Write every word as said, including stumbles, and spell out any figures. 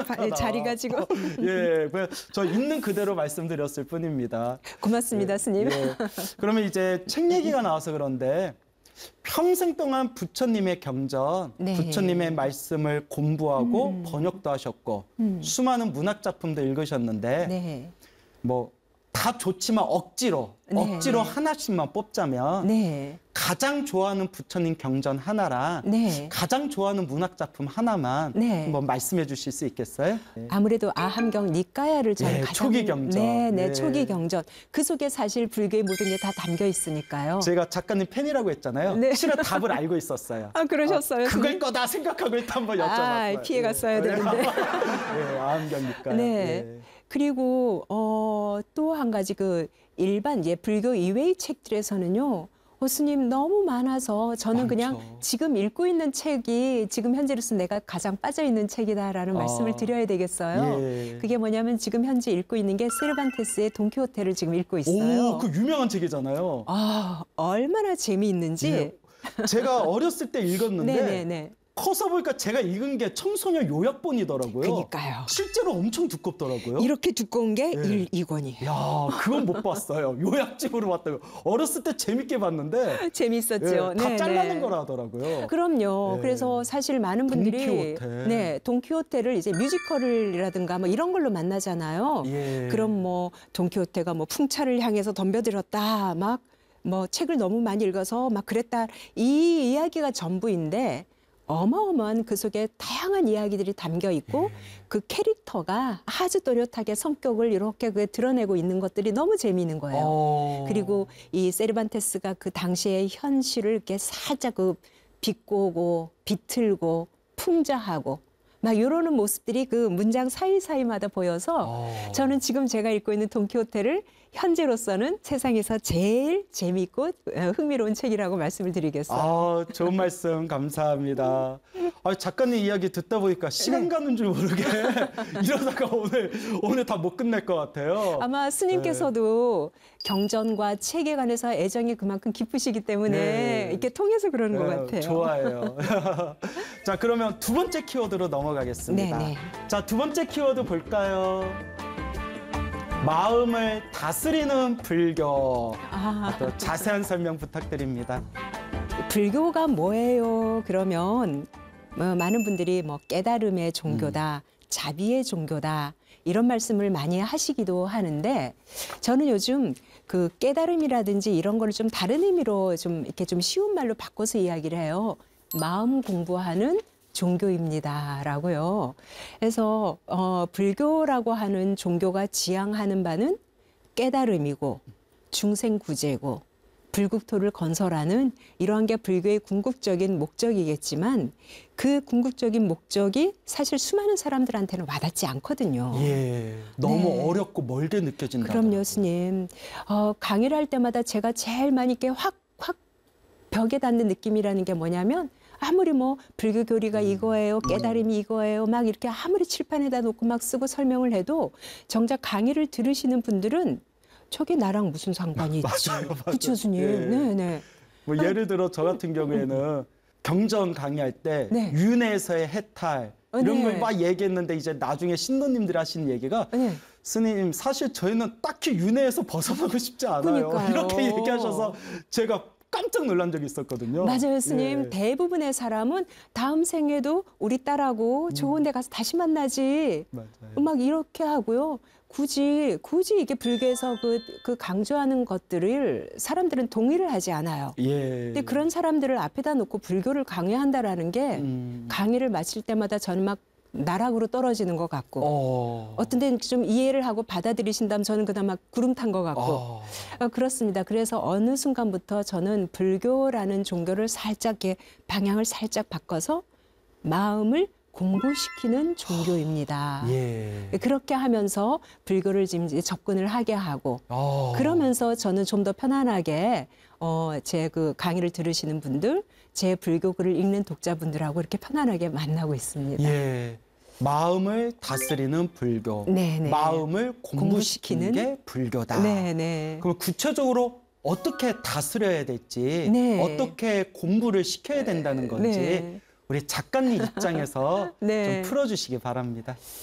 자리가 지금. 예, 그냥 저 있는 그대로 말씀드렸을 뿐입니다. 고맙습니다, 예, 스님. 예. 그러면 이제 책 얘기가 나와서 그런데 평생 동안 부처님의 경전, 네. 부처님의 말씀을 공부하고 음. 번역도 하셨고 음. 수많은 문학 작품도 읽으셨는데 네. 뭐 다 좋지만 억지로 네, 억지로 네. 하나씩만 뽑자면 네. 가장 좋아하는 부처님 경전 하나랑 네. 가장 좋아하는 문학 작품 하나만 네. 한번 말씀해 주실 수 있겠어요? 네. 아무래도 아함경 니까야를 저는 네, 가장 초기 경전. 네, 네, 네. 초기 경전. 그 속에 사실 불교의 모든 게 다 담겨 있으니까요. 제가 작가님 팬이라고 했잖아요. 네. 실은 답을 알고 있었어요. 아, 그러셨어요. 아, 그걸 스님? 거다 생각하고 일단 한번 여쭤봤어요. 아, 피해 갔어야 예. 되는데. 네, 아함경니까. 네. 예. 그리고 어, 또 한 가지 그 일반 예, 불교 이외의 책들에서는요. 어, 스님 너무 많아서 저는 많죠. 그냥 지금 읽고 있는 책이 지금 현재로서 내가 가장 빠져 있는 책이다라는 아. 말씀을 드려야 되겠어요. 예. 그게 뭐냐면 지금 현재 읽고 있는 게 세르반테스의 돈키호테를 지금 읽고 있어요. 오, 그 유명한 책이잖아요. 아, 얼마나 재미있는지. 예. 제가 어렸을 때 읽었는데 네네네. 커서 보니까 제가 읽은 게 청소년 요약본이더라고요. 그러니까요. 실제로 엄청 두껍더라고요. 이렇게 두꺼운 게 예. 일, 이 권이에요. 야, 그건 못 봤어요. 요약집으로 봤다고. 어렸을 때 재밌게 봤는데 재밌었죠. 예, 다 네, 잘라낸 네. 거라 하더라고요. 그럼요. 예. 그래서 사실 많은 분들이 돈키호테. 네, 돈키호테를 이제 뮤지컬이라든가 뭐 이런 걸로 만나잖아요. 예. 그럼 뭐 돈키호테가 뭐 풍차를 향해서 덤벼들었다. 막 뭐 책을 너무 많이 읽어서 막 그랬다. 이 이야기가 전부인데 어마어마한 그 속에 다양한 이야기들이 담겨 있고 예. 그 캐릭터가 아주 또렷하게 성격을 이렇게 그 드러내고 있는 것들이 너무 재미있는 거예요. 어. 그리고 이 세르반테스가 그 당시의 현실을 이렇게 살짝 그 비꼬고 비틀고 풍자하고 막 이러는 모습들이 그 문장 사이사이마다 보여서 어. 저는 지금 제가 읽고 있는 돈키호테를 현재로서는 세상에서 제일 재미있고 흥미로운 책이라고 말씀을 드리겠어요. 아, 좋은 말씀 감사합니다. 아, 작가님 이야기 듣다 보니까 시간 네. 가는 줄 모르게 이러다가 오늘 오늘 다 못 끝낼 것 같아요. 아마 스님께서도 경전과 책에 관해서 애정이 그만큼 깊으시기 때문에 네. 이렇게 통해서 그러는 것 네, 같아요. 좋아요. 자, 그러면 두 번째 키워드로 넘어가겠습니다. 네, 네. 자, 두 번째 키워드 볼까요? 마음을 다스리는 불교. 아, 또 자세한 설명 부탁드립니다. 불교가 뭐예요? 그러면 뭐 많은 분들이 뭐 깨달음의 종교다, 자비의 종교다 이런 말씀을 많이 하시기도 하는데 저는 요즘 그 깨달음이라든지 이런 거를 좀 다른 의미로 좀 이렇게 좀 쉬운 말로 바꿔서 이야기를 해요. 마음 공부하는 종교입니다라고요. 그래서 어, 불교라고 하는 종교가 지향하는 바는 깨달음이고 중생구제고 불국토를 건설하는 이러한 게 불교의 궁극적인 목적이겠지만 그 궁극적인 목적이 사실 수많은 사람들한테는 와닿지 않거든요. 예, 너무 네. 어렵고 멀게 느껴진다. 그럼요, 스님. 어, 강의를 할 때마다 제가 제일 많이 이렇게 확, 확 벽에 닿는 느낌이라는 게 뭐냐면 아무리 뭐 불교 교리가 이거예요, 깨달음이 이거예요, 막 이렇게 아무리 칠판에다 놓고 막 쓰고 설명을 해도 정작 강의를 들으시는 분들은 저게 나랑 무슨 상관이 있지? 맞아요, 맞아요. 그쵸, 스님? 예. 네네. 뭐 예를 들어 저 같은 경우에는 경전 강의할 때 네. 윤회에서의 해탈 어, 이런 네. 걸 막 얘기했는데 이제 나중에 신도님들이 하시는 얘기가 네. 스님 사실 저희는 딱히 윤회에서 벗어나고 싶지 않아요. 그러니까요. 이렇게 얘기하셔서 제가 깜짝 놀란 적이 있었거든요. 맞아요, 스님. 예. 대부분의 사람은 다음 생에도 우리 딸하고 좋은 데 가서 다시 만나지. 맞아요. 막 이렇게 하고요. 굳이 굳이 이게 불교에서 그, 그 강조하는 것들을 사람들은 동의를 하지 않아요. 예. 근데 그런 사람들을 앞에다 놓고 불교를 강요한다라는 게 음. 강의를 마칠 때마다 저는 막 나락으로 떨어지는 것 같고 어. 어떤 데는 좀 이해를 하고 받아들이신다면 저는 그나마 구름 탄 것 같고 어. 어, 그렇습니다. 그래서 어느 순간부터 저는 불교라는 종교를 살짝 이렇게 방향을 살짝 바꿔서 마음을 공부시키는 종교입니다. 예. 그렇게 하면서 불교를 지금 이제 접근을 하게 하고 어. 그러면서 저는 좀 더 편안하게 어, 제 그 강의를 들으시는 분들, 제 불교 글을 읽는 독자분들하고 이렇게 편안하게 만나고 있습니다. 예. 마음을 다스리는 불교. 네네. 마음을 공부시키는 공부시키는? 게 불교다. 네네. 그럼 구체적으로 어떻게 다스려야 될지, 네. 어떻게 공부를 시켜야 된다는 건지 네. 우리 작가님 입장에서 네. 좀 풀어주시기 바랍니다.